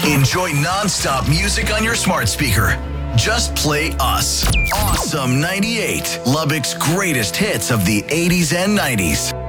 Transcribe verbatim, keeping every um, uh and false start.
Enjoy non-stop music on your smart speaker. Just play us. Awesome ninety-eight, Lubbock's greatest hits of the eighties and nineties.